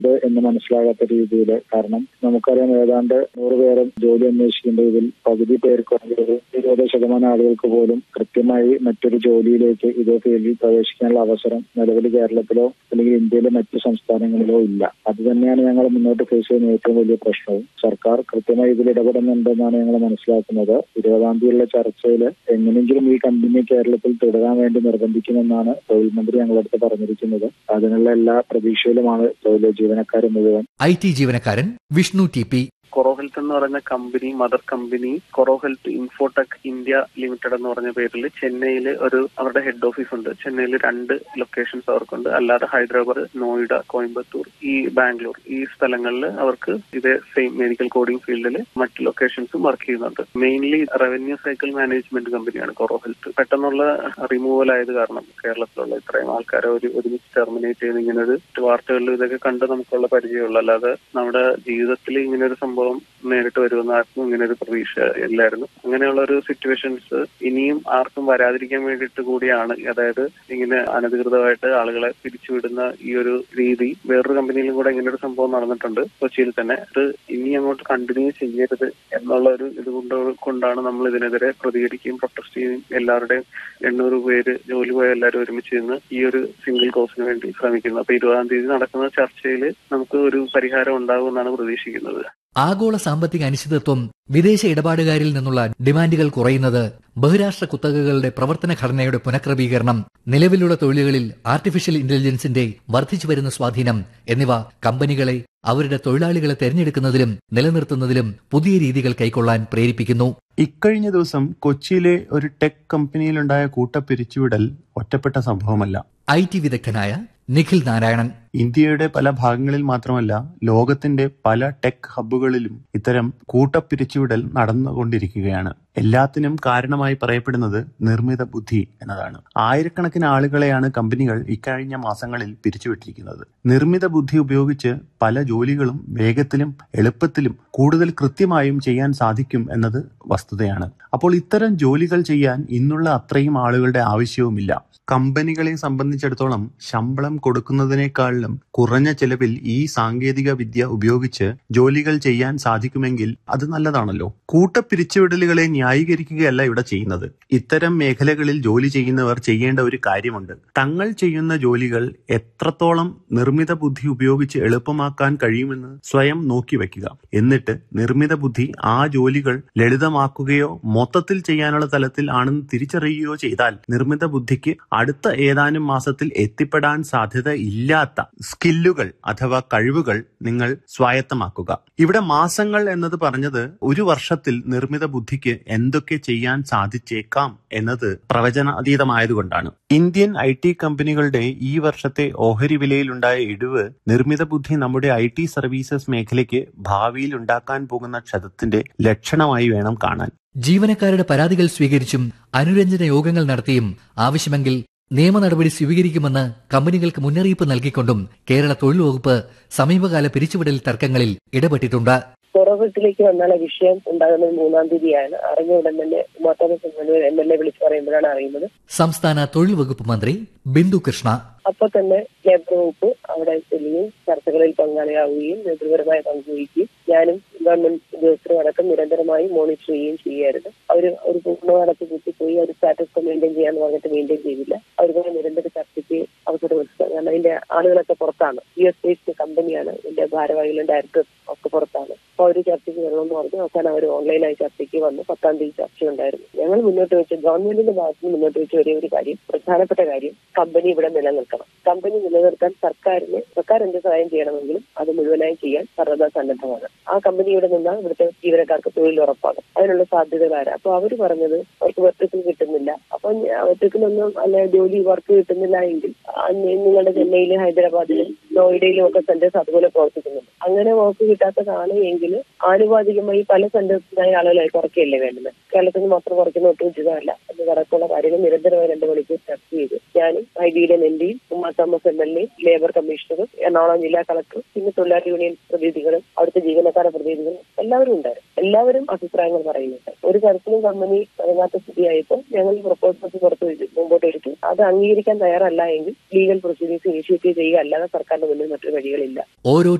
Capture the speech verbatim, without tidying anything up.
എന്ന് മനസ്സിലാകാത്ത രീതിയിൽ. കാരണം നമുക്കറിയാം ഏതാണ്ട് നൂറ് പേരും ജോലി അന്വേഷിക്കേണ്ട ഇതിൽ പകുതി പേർക്ക് ഒരു ഇരുപത് ശതമാനം ആളുകൾക്ക് പോലും കൃത്യമായി മറ്റൊരു ജോലിയിലേക്ക് ഇതേ ഫീൽഡിൽ പ്രവേശിക്കാനുള്ള അവസരം നിലവിൽ കേരളത്തിലോ അല്ലെങ്കിൽ ഇന്ത്യയിലെ മറ്റു സംസ്ഥാനങ്ങളിലോ ഇല്ല. അത് തന്നെയാണ് ഞങ്ങൾ മുന്നോട്ട് ഫേസ് ചെയ്യുന്ന ഏറ്റവും വലിയ പ്രശ്നവും. സർക്കാർ കൃത്യമായി ഇതിൽ ഇടപെടുന്നുണ്ടെന്നാണ് ഞങ്ങൾ മനസ്സിലാക്കുന്നത്. ഇരുപതാം തീയതിയുള്ള ചർച്ചയിൽ എങ്ങനെയെങ്കിലും ഈ കമ്പനി കേരളത്തിൽ തുടരാൻ വേണ്ടി നിർബന്ധിക്കുമെന്നാണ് തൊഴിൽ മന്ത്രി ഞങ്ങളടുത്ത് പറഞ്ഞിരിക്കുന്നത്. അതിനുള്ള എല്ലാ പ്രതീക്ഷയിലുമാണ് തൊഴിൽ ജീവനക്കാർ മുഴുവൻ. ഐ ടി ജീവനക്കാരൻ വിഷ്ണു ടി പി. കൊറോ ഹെൽത്ത് എന്ന് പറയുന്ന company, mother company കൊറോ health Infotech India limited എന്ന് പറഞ്ഞ പേരിൽ ചെന്നൈയിൽ ഒരു അവരുടെ ഹെഡ് ഓഫീസ് ഉണ്ട്. ചെന്നൈയിൽ രണ്ട് ലൊക്കേഷൻസ് അവർക്കുണ്ട്. അല്ലാതെ ഹൈദരാബാദ്, നോയിഡ, കോയമ്പത്തൂർ, ഈ ബാംഗ്ലൂർ ഈ സ്ഥലങ്ങളിൽ അവർക്ക് ഇതേ സെയിം മെഡിക്കൽ കോഡിംഗ് ഫീൽഡിൽ മറ്റ് ലൊക്കേഷൻസും വർക്ക് ചെയ്യുന്നുണ്ട്. മെയിൻലി റവന്യൂ സൈക്കിൾ മാനേജ്മെന്റ് കമ്പനിയാണ് കൊറോ ഹെൽത്ത്. പെട്ടെന്നുള്ള റിമൂവൽ ആയത് കാരണം കേരളത്തിലുള്ള ഇത്രയും ആൾക്കാരെ ഒരു ഒരുമിച്ച് ടെർമിനേറ്റ് ചെയ്യുന്ന ഇങ്ങനൊരു വാർത്തകളിൽ ഇതൊക്കെ കണ്ട് നമുക്കുള്ള പരിചയമുള്ളൂ. അല്ലാതെ നമ്മുടെ ജീവിതത്തിൽ ഇങ്ങനൊരു സംഭവം നേരിട്ട് വരുമെന്ന് ആർക്കും ഇങ്ങനെ ഒരു പ്രതീക്ഷ ഇല്ലായിരുന്നു. അങ്ങനെയുള്ള ഒരു സിറ്റുവേഷൻസ് ഇനിയും ആർക്കും വരാതിരിക്കാൻ വേണ്ടിയിട്ട് കൂടിയാണ്, അതായത് ഇങ്ങനെ അനധികൃതമായിട്ട് ആളുകളെ പിരിച്ചുവിടുന്ന ഈ ഒരു രീതി വേറൊരു കമ്പനിയിലും കൂടെ ഇങ്ങനെ ഒരു സംഭവം നടന്നിട്ടുണ്ട് കൊച്ചിയിൽ തന്നെ. അത് ഇനി അങ്ങോട്ട് കണ്ടിന്യൂ ചെയ്യരുത് എന്നുള്ള ഒരു ഇതുകൊണ്ട് കൊണ്ടാണ് നമ്മൾ ഇതിനെതിരെ പ്രതികരിക്കുകയും പ്രൊട്ടസ്റ്റ് ചെയ്യുകയും എല്ലാവരുടെയും എണ്ണൂറ് പേര് ജോലി പോയ എല്ലാവരും ഒരുമിച്ച് നിന്ന് ഈ ഒരു സിംഗിൾ കോസിന് വേണ്ടി ശ്രമിക്കുന്നത്. അപ്പൊ ഇരുപതാം തീയതി നടക്കുന്ന ചർച്ചയിൽ നമുക്ക് ഒരു പരിഹാരം ഉണ്ടാകുമെന്നാണ് പ്രതീക്ഷിക്കുന്നത്. ആഗോള സാമ്പത്തിക അനിശ്ചിതത്വം, വിദേശ ഇടപാടുകാരിൽ നിന്നുള്ള ഡിമാൻഡുകൾ കുറയുന്നത്, ബഹുരാഷ്ട്ര കുത്തകകളുടെ പ്രവർത്തന ഘടനയുടെ പുനഃക്രമീകരണം, നിലവിലുള്ള തൊഴിലുകളിൽ ആർട്ടിഫിഷ്യൽ ഇന്റലിജൻസിന്റെ വർദ്ധിച്ചുവരുന്ന സ്വാധീനം എന്നിവ കമ്പനികളെ അവരുടെ തൊഴിലാളികളെ തെരഞ്ഞെടുക്കുന്നതിലും നിലനിർത്തുന്നതിലും പുതിയ രീതികൾ കൈക്കൊള്ളാൻ പ്രേരിപ്പിക്കുന്നു. ഇക്കഴിഞ്ഞ ദിവസം കൊച്ചിയിലെ ഒരു ടെക് കമ്പനിയിലുണ്ടായ കൂട്ടപ്പിരിച്ചുവിടൽ ഒറ്റപ്പെട്ട സംഭവമല്ല. ഐ ടി വിദഗ്ധനായ നിഖിൽ നാരായണൻ. ഇന്ത്യയുടെ പല ഭാഗങ്ങളിൽ മാത്രമല്ല ലോകത്തിന്റെ പല ടെക് ഹബ്ബുകളിലും ഇത്തരം കൂട്ടപ്പിരിച്ചുവിടൽ നടന്നുകൊണ്ടിരിക്കുകയാണ്. എല്ലാത്തിനും കാരണമായി പറയപ്പെടുന്നത് നിർമ്മിത ബുദ്ധി എന്നതാണ്. ആയിരക്കണക്കിന് ആളുകളെയാണ് കമ്പനികൾ ഇക്കഴിഞ്ഞ മാസങ്ങളിൽ പിരിച്ചുവിട്ടിരിക്കുന്നത്. നിർമ്മിത ബുദ്ധി ഉപയോഗിച്ച് പല ജോലികളും വേഗത്തിലും എളുപ്പത്തിലും കൂടുതൽ കൃത്യമായും ചെയ്യാൻ സാധിക്കും എന്നത് വസ്തുതയാണ്. അപ്പോൾ ഇത്തരം ജോലികൾ ചെയ്യാൻ ഇന്നുള്ള അത്രയും ആളുകളുടെ ആവശ്യവുമില്ല. കമ്പനികളെ സംബന്ധിച്ചിടത്തോളം ശമ്പളം കൊടുക്കുന്നതിനേക്കാളും കുറഞ്ഞ ചെലവിൽ ഈ സാങ്കേതിക വിദ്യ ഉപയോഗിച്ച് ജോലികൾ ചെയ്യാൻ സാധിക്കുമെങ്കിൽ അത് നല്ലതാണല്ലോ. കൂട്ടപ്പിരിച്ചുവിടലുകളെ ന്യായീകരിക്കുകയല്ല ഇവിടെ ചെയ്യുന്നത്. ഇത്തരം മേഖലകളിൽ ജോലി ചെയ്യുന്നവർ ചെയ്യേണ്ട ഒരു കാര്യമുണ്ട്. തങ്ങൾ ചെയ്യുന്ന ജോലികൾ എത്രത്തോളം നിർമ്മിത ബുദ്ധി ഉപയോഗിച്ച് എളുപ്പമാക്കാൻ കഴിയുമെന്ന് സ്വയം നോക്കി വയ്ക്കുക. എന്നിട്ട് നിർമ്മിത ബുദ്ധി ആ ജോലികൾ ലളിതമാക്കുകയോ മൊത്തത്തിൽ ചെയ്യാനുള്ള തലത്തിൽ ആണെന്ന് തിരിച്ചറിയുകയോ ചെയ്താൽ നിർമ്മിത ബുദ്ധിക്ക് അടുത്ത ഏതാനും മാസത്തിൽ എത്തിപ്പെടാൻ സാധ്യത ഇല്ലാത്ത സ്കില്ലുകൾ അഥവാ കഴിവുകൾ നിങ്ങൾ സ്വായത്തമാക്കുക. ഇവിടെ മാസങ്ങൾ എന്നത് പറഞ്ഞത് ഒരു വർഷത്തിൽ നിർമ്മിത ബുദ്ധിക്ക് എന്തൊക്കെ ചെയ്യാൻ സാധിച്ചേക്കാം എന്നത് പ്രവചനാതീതമായതുകൊണ്ടാണ്. ഇന്ത്യൻ ഐ ടി കമ്പനികളുടെ ഈ വർഷത്തെ ഓഹരി വിലയിലുണ്ടായ ഇടിവ് നിർമ്മിത ബുദ്ധി നമ്മുടെ ഐ ടി സർവീസസ് മേഖലയ്ക്ക് ഭാവിയിൽ ഉണ്ടാക്കാൻ പോകുന്ന ക്ഷതത്തിന്റെ ലക്ഷണമായി വേണം കാണാൻ. ജീവനക്കാരുടെ പരാതികൾ സ്വീകരിച്ചും അനുരഞ്ജന യോഗങ്ങൾ നടത്തിയും ആവശ്യമെങ്കിൽ നിയമ നടപടി സ്വീകരിക്കുമെന്ന് കമ്പനികൾക്ക് മുന്നറിയിപ്പ് നൽകിക്കൊണ്ടും കേരള തൊഴിൽ വകുപ്പ് സമീപകാല പിരിച്ചുവിടൽ തർക്കങ്ങളിൽ ഇടപെട്ടിട്ടുണ്ട്. പുറകത്തിലേക്ക് വന്നാൽ വിഷയം ഉണ്ടാകുന്നത് മൂന്നാം തീയതിയാണ്. അറിഞ്ഞ ഉടൻ തന്നെ എം എൽ എ വിളിച്ചു പറയുമ്പോഴാണ് അറിയുന്നത്. സംസ്ഥാന തൊഴിൽ വകുപ്പ് മന്ത്രി ബിന്ദു കൃഷ്ണ അപ്പൊ തന്നെ ലേബർ വകുപ്പ് അവിടെ ചെല്ലുകയും ചർച്ചകളിൽ പങ്കാളിയാവുകയും നേതൃപരമായി പങ്കുവയ്ക്കുകയും ഞാനും ഗവൺമെന്റ് ഉദ്യോഗസ്ഥരും അടക്കം നിരന്തരമായി മോണിറ്റർ ചെയ്യുകയും ചെയ്യുമായിരുന്നു. അവർ ഒരു പൂർണ്ണകാലത്ത് കൂട്ടിപ്പോയി ഒരു സ്റ്റാറ്റസ് മെയിൻറ്റെയിൻ ചെയ്യാന്ന് പറഞ്ഞിട്ട് മെയിൻറ്റെയിൻ ചെയ്തില്ല. അവരുമായി നിരന്തര ചർച്ചയ്ക്ക് അവസരം കൊടുക്കുക. കാരണം അതിന്റെ ആളുകളൊക്കെ പുറത്താണ്. യു എസ് ബേസ്ഡ് കമ്പനിയാണ്. ഇതിന്റെ ഭാരവാഹികളും ഡയറക്ടേഴ്സ് ഒക്കെ പുറത്താണ്. അപ്പൊ അവർ ചർച്ചയ്ക്ക് വരണമെന്ന് പറഞ്ഞു. അവസാനം അവർ ഓൺലൈനായി ചർച്ചയ്ക്ക് വന്ന് പത്താം തീയതി ചർച്ചയുണ്ടായിരുന്നു. ഞങ്ങൾ മുന്നോട്ട് വെച്ച ഗവൺമെന്റിന്റെ ഭാഗത്ത് നിന്ന് മുന്നോട്ട് വെച്ച ഒരേ ഒരു കാര്യം, പ്രധാനപ്പെട്ട കാര്യം, കമ്പനി ഇവിടെ നിലനിൽക്കണം. കമ്പനി നിലനിർത്താൻ സർക്കാരിന് സർക്കാർ എന്ത് സഹായം ചെയ്യണമെങ്കിലും അത് മുഴുവനായി ചെയ്യാൻ സർവ്വതാ സന്നദ്ധമാണ്. ആ കമ്പനി ഇവിടെ നിന്നാൽ ഇവിടുത്തെ ജീവനക്കാർക്ക് തൊഴിൽ ഉറപ്പാകും. അതിനുള്ള സാധ്യതകാരാണ്. അപ്പൊ അവർ പറഞ്ഞത് അവർക്ക് വെർട്ടിക്കൽ കിട്ടുന്നില്ല. അപ്പൊ വെർട്ടിക്കലൊന്നും അല്ല ജോലി വർക്ക് കിട്ടുന്നില്ല എങ്കിൽ നിങ്ങളുടെ ചെന്നൈയിലും ഹൈദരാബാദിലും നോയിഡയിലും ഒക്കെ സെന്റേഴ്സ് അതുപോലെ പ്രവർത്തിക്കുന്നുണ്ട്. അങ്ങനെ വർക്ക് കിട്ടാത്തതാണ് എങ്കിൽ ആനുപാതികമായി പല സെന്റേഴ്സിനായി ആളുകളായി കുറയ്ക്കുകയല്ലേ വേണ്ടത്. കേരളത്തിൽ നിന്ന് മാത്രം കുറയ്ക്കുന്ന ഒട്ടും ഉചിതമല്ല എന്ന് കടക്കുള്ള കാര്യങ്ങൾ നിരന്തരമായി രണ്ടു മണിക്കൂർ ചർച്ച ചെയ്തു. ഞാനും ഐ ബിയുടെ എം ഡിയും Assam S M L A, labour കമ്മീഷണറും, Ernakulam ജില്ലാ കളക്ടറും, പിന്നെ തൊഴിലാളി യൂണിയൻ പ്രതിനിധികളും അവിടുത്തെ ജീവനക്കാരുടെ പ്രതിനിധികളും എല്ലാവരും ഉണ്ടായിരുന്നു. എല്ലാവരും അഭിപ്രായങ്ങൾ പറയുന്നുണ്ട്. ഒരു തരത്തിലും കമ്പനി ഇറങ്ങാത്ത സ്ഥിതിയായപ്പോൾ ഞങ്ങൾ പ്രപ്പോസൽസ് പുറത്തു മുമ്പോട്ട് എടുത്തു. അത് അംഗീകരിക്കാൻ തയ്യാറല്ല എങ്കിൽ ലീഗൽ പ്രൊസീഡിംഗ്സ് ഇനിഷ്യേറ്റ് ചെയ്യുക അല്ലാതെ സർക്കാരിന്റെ മുന്നിൽ മറ്റൊരു വഴികളില്ല. ഓരോ